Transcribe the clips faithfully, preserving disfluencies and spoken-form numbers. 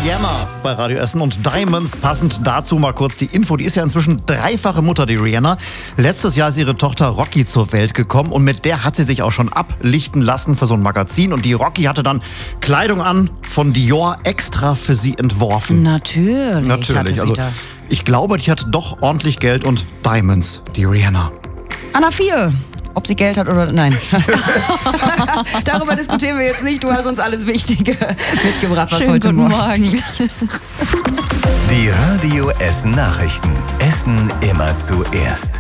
Rihanna bei Radio Essen und Diamonds. Passend dazu mal kurz die Info. Die ist ja inzwischen dreifache Mutter, die Rihanna. Letztes Jahr ist ihre Tochter Rocky zur Welt gekommen und mit der hat sie sich auch schon ablichten lassen für so ein Magazin. Und die Rocky hatte dann Kleidung an von Dior extra für sie entworfen. Natürlich, Natürlich. hatte sie Also, das. ich glaube, die hat doch ordentlich Geld und Diamonds, die Rihanna. Anna vier. Ob sie Geld hat oder nein. Darüber diskutieren wir jetzt nicht. Du hast uns alles Wichtige mitgebracht, was Schönen heute guten Morgen Morgen. wichtig ist. Die Radio Essen Nachrichten. Essen immer zuerst.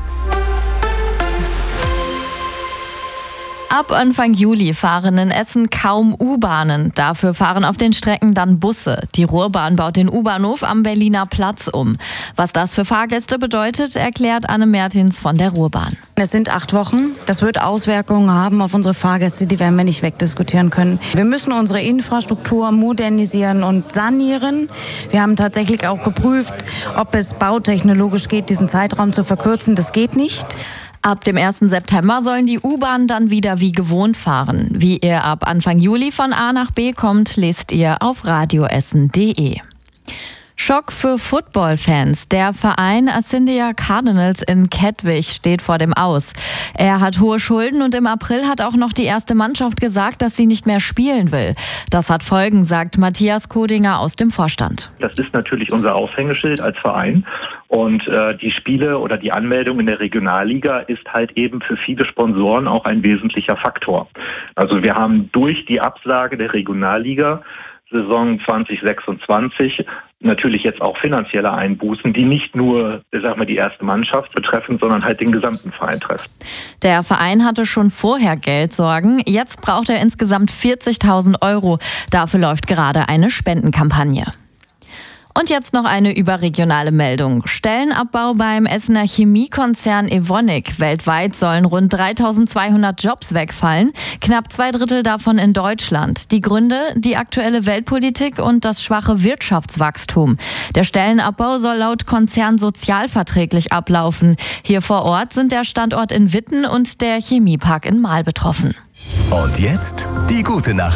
Ab Anfang Juli fahren in Essen kaum U-Bahnen. Dafür fahren auf den Strecken dann Busse. Die Ruhrbahn baut den U-Bahnhof am Berliner Platz um. Was das für Fahrgäste bedeutet, erklärt Anne Mertins von der Ruhrbahn. Es sind acht Wochen. Das wird Auswirkungen haben auf unsere Fahrgäste, die werden wir nicht wegdiskutieren können. Wir müssen unsere Infrastruktur modernisieren und sanieren. Wir haben tatsächlich auch geprüft, ob es bautechnologisch geht, diesen Zeitraum zu verkürzen. Das geht nicht. Ab dem ersten September sollen die U-Bahnen dann wieder wie gewohnt fahren. Wie ihr ab Anfang Juli von A nach B kommt, lest ihr auf radioessen punkt de. Schock für Football-Fans. Der Verein Ascendia Cardinals in Kettwig steht vor dem Aus. Er hat hohe Schulden und im April hat auch noch die erste Mannschaft gesagt, dass sie nicht mehr spielen will. Das hat Folgen, sagt Matthias Kodinger aus dem Vorstand. Das ist natürlich unser Aushängeschild als Verein. Und äh, die Spiele oder die Anmeldung in der Regionalliga ist halt eben für viele Sponsoren auch ein wesentlicher Faktor. Also wir haben durch die Absage der Regionalliga Saison zwanzig sechsundzwanzig natürlich jetzt auch finanzielle Einbußen, die nicht nur, ich sag mal, die erste Mannschaft betreffen, sondern halt den gesamten Verein treffen. Der Verein hatte schon vorher Geldsorgen. Jetzt braucht er insgesamt vierzigtausend Euro. Dafür läuft gerade eine Spendenkampagne. Und jetzt noch eine überregionale Meldung. Stellenabbau beim Essener Chemiekonzern Evonik. Weltweit sollen rund dreitausendzweihundert Jobs wegfallen, knapp zwei Drittel davon in Deutschland. Die Gründe? Die aktuelle Weltpolitik und das schwache Wirtschaftswachstum. Der Stellenabbau soll laut Konzern sozialverträglich ablaufen. Hier vor Ort sind der Standort in Witten und der Chemiepark in Marl betroffen. Und jetzt die gute Nachricht.